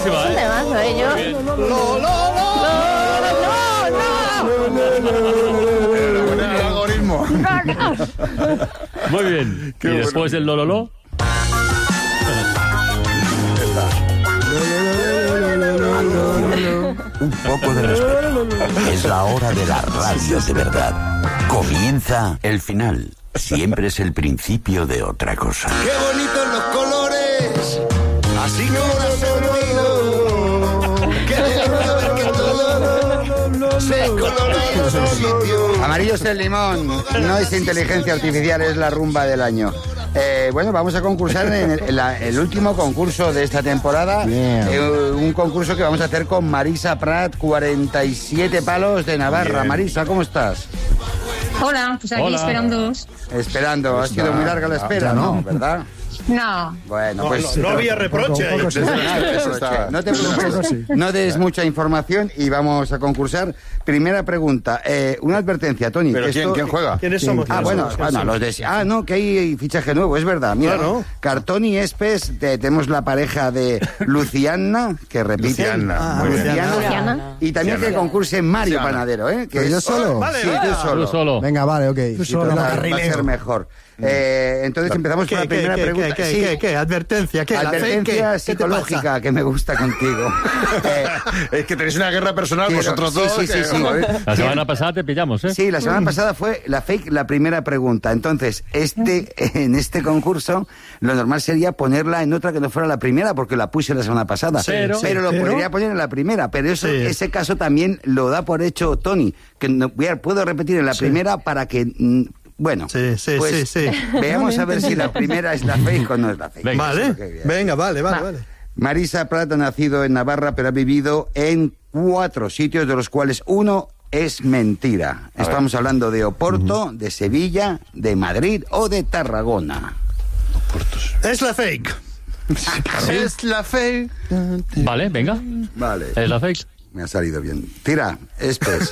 buenísima, Es un temazo, yo. Con el algoritmo. Muy bien. Qué Y bueno. después del lololó. Un poco de respeto. Es la hora de la radio de verdad. Comienza el final. Siempre es el principio de otra cosa. ¡Qué bonitos los colores! Así como la sentido. ¡Qué delicia ver que todo se colora en su sitio! Amarillo es el limón. No es inteligencia artificial, es la rumba del año. Bueno, vamos a concursar en el último concurso de esta temporada. Un concurso que vamos a hacer con Marisa Prat, 47 palos de Navarra. Bien. Marisa, ¿cómo estás? Hola, pues aquí Hola. esperándoos. Esperando. Ha sido muy larga la espera, ¿no? ¿Verdad? No, Bueno, pues... No había reproche ahí. No te preocupes, no des mucha información y vamos a concursar. Primera pregunta, una advertencia, Tony. ¿Pero quién juega? ¿Quiénes somos? No, que hay fichaje nuevo, es verdad. Mira, Claro. Cartón y Espes, tenemos la pareja de Luciana, que repite. Luciana, muy bien. Luciana. Y también que concurse Mario Luciana. Panadero, ¿eh? Que ¿Pero yo es- solo? Vale, Sí, vale. tú solo. Tú solo. Venga, vale, ok. Sí, pero va a ser mejor. Entonces empezamos con la primera pregunta. Sí. ¿Qué? ¿Advertencia? ¿Qué? Advertencia psicológica que me gusta contigo. Es que tenéis una guerra personal Quiero- vosotros sí, dos. sí, sí, sí. La semana pasada te pillamos, ¿eh? Sí, la semana pasada fue la fake la primera pregunta. Entonces, en este concurso, lo normal sería ponerla en otra que no fuera la primera, porque la puse la semana pasada. Pero- lo podría poner en la primera. Pero eso, Sí. ese caso también lo da por hecho Tony, que puedo repetir en la primera para que... Bueno, Sí. veamos a ver si la primera es la fake o no es la fake. Venga. Vale, Qué bien. venga, vale. Marisa Prat ha nacido en Navarra, pero ha vivido en 4 sitios, de los cuales uno es mentira. Estamos hablando de Oporto, de Sevilla, de Madrid o de Tarragona. Es la fake. Es la fake. Vale, venga. Vale, Es la fake. me ha salido bien. Tira, Espes.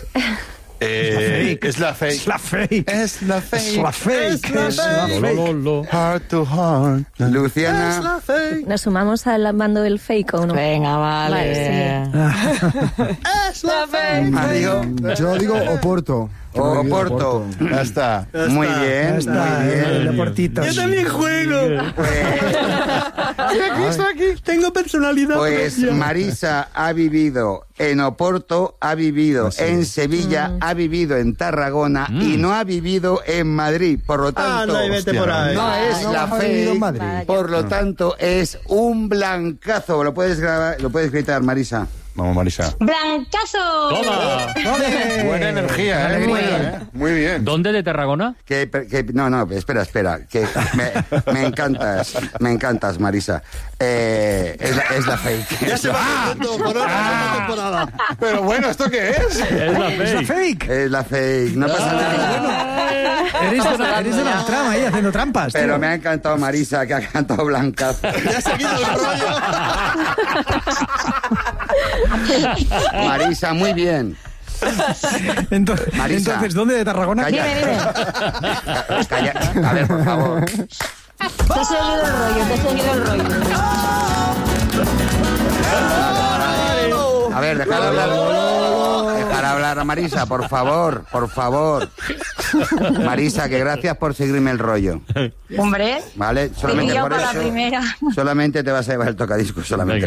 Es la fake. Es la fake. Es la fake. Es la fake. Es la fake. Lololó. Heart to heart. Luciana, ¿Nos sumamos al bando del fake o no? venga, Vale, Es la fake. Mario, Yo digo Oporto. Oporto. Ya está. Muy bien, muy bien. Oportitos. Yo también juego. Aquí. Tengo personalidad. Pues Marisa ha vivido en Oporto, ha vivido en Sevilla, ha vivido en Tarragona y no ha vivido en Madrid. Por lo tanto, Anda y vete por ahí. no es no la ha vivido en fake. Madrid. Por lo tanto, es un blancazo. ¿Lo puedes grabar? ¿Lo puedes gritar, Marisa? Vamos, Marisa. ¡Blancazo! ¡Toma! Buena energía, ¿eh? Muy bien. ¿Dónde de Tarragona? No, espera. Que me encantas, Marisa. Es la fake. Ya se va corriendo por otra temporada. Pero bueno, ¿esto qué es? Es la Es la fake. fake. Es la fake. No pasa nada. Eres de la trama ahí haciendo trampas. Pero tío. me ha encantado Marisa, que ha cantado blancazo. Ya ha seguido el rollo. Marisa, muy bien. Marisa. Entonces, ¿dónde de Tarragona? Calla. Calla. A ver, por favor. Te he seguido el rollo. A ver, dejar hablar a Marisa, por favor. Marisa, que gracias por seguirme el rollo. Hombre, ¿Vale? Solamente te por por la eso. primera. Solamente te vas a llevar el tocadiscos, solamente. Venga.